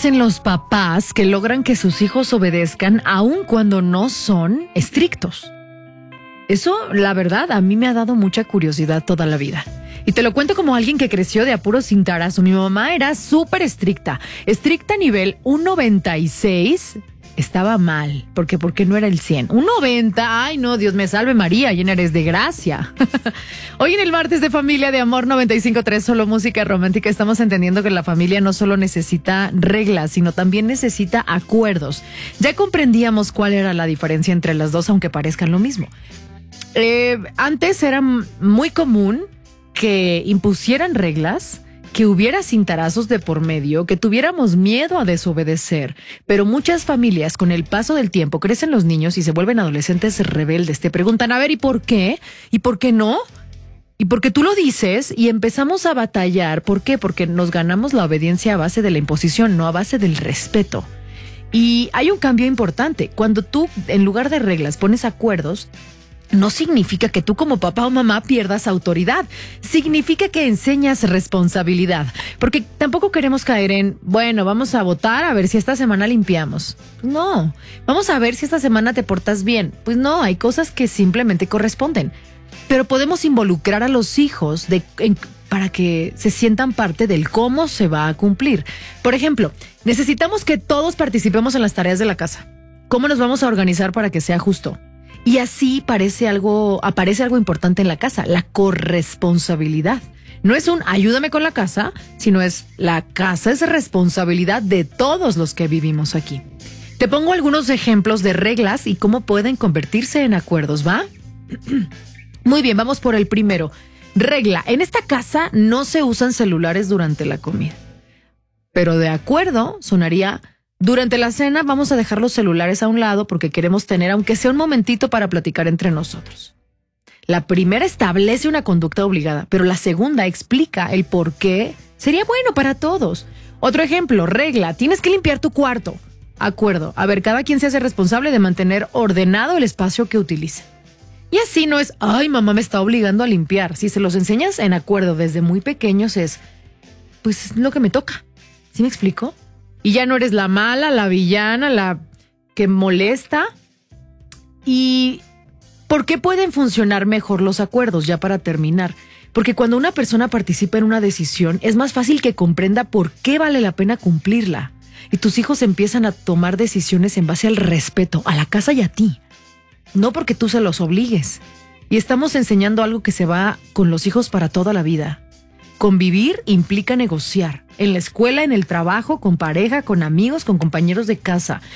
hacen los papás que logran que sus hijos obedezcan aun cuando no son estrictos? Eso, la verdad, a mí me ha dado mucha curiosidad toda la vida. Y te lo cuento como alguien que creció de apuro sin tarazo. Mi mamá era súper estricta. Estricta a nivel 1.96. Estaba mal, porque no era el 100. 1.90, ay no, Dios me salve María, llena eres de gracia. Hoy en el martes de Familia de Amor 95.3, solo música romántica, estamos entendiendo que la familia no solo necesita reglas, sino también necesita acuerdos. Ya comprendíamos cuál era la diferencia entre las dos, aunque parezcan lo mismo. Antes era muy común que impusieran reglas, que hubiera cintarazos de por medio, que tuviéramos miedo a desobedecer. Pero muchas familias, con el paso del tiempo, crecen los niños y se vuelven adolescentes rebeldes. Te preguntan, a ver, ¿y por qué? ¿Y por qué no? Y porque tú lo dices y empezamos a batallar. ¿Por qué? Porque nos ganamos la obediencia a base de la imposición, no a base del respeto. Y hay un cambio importante. Cuando tú, en lugar de reglas, pones acuerdos, no significa que tú como papá o mamá pierdas autoridad. Significa que enseñas responsabilidad. Porque tampoco queremos caer en, bueno, vamos a votar a ver si esta semana limpiamos. No. Vamos a ver si esta semana te portas bien. Pues no, hay cosas que simplemente corresponden. Pero podemos involucrar a los hijos para que se sientan parte del cómo se va a cumplir. Por ejemplo, necesitamos que todos participemos en las tareas de la casa. ¿Cómo nos vamos a organizar para que sea justo? Y así aparece algo importante en la casa, la corresponsabilidad. No es un ayúdame con la casa, sino es la casa es responsabilidad de todos los que vivimos aquí. Te pongo algunos ejemplos de reglas y cómo pueden convertirse en acuerdos, ¿va? Muy bien, vamos por el primero. Regla, en esta casa no se usan celulares durante la comida. Pero de acuerdo sonaría: durante la cena vamos a dejar los celulares a un lado porque queremos tener, aunque sea un momentito, para platicar entre nosotros. La primera establece una conducta obligada, pero la segunda explica el por qué sería bueno para todos. Otro ejemplo, regla, tienes que limpiar tu cuarto. Acuerdo, a ver, cada quien se hace responsable de mantener ordenado el espacio que utiliza. Y así no es, ay, mamá me está obligando a limpiar. Si se los enseñas en acuerdo desde muy pequeños pues es lo que me toca. ¿Sí me explico? Y ya no eres la mala, la villana, la que molesta. ¿Y por qué pueden funcionar mejor los acuerdos? Ya para terminar. Porque cuando una persona participa en una decisión, es más fácil que comprenda por qué vale la pena cumplirla. Y tus hijos empiezan a tomar decisiones en base al respeto, a la casa y a ti. No porque tú se los obligues. Y estamos enseñando algo que se va con los hijos para toda la vida. Convivir implica negociar. En la escuela, en el trabajo, con pareja, con amigos, con compañeros de casa.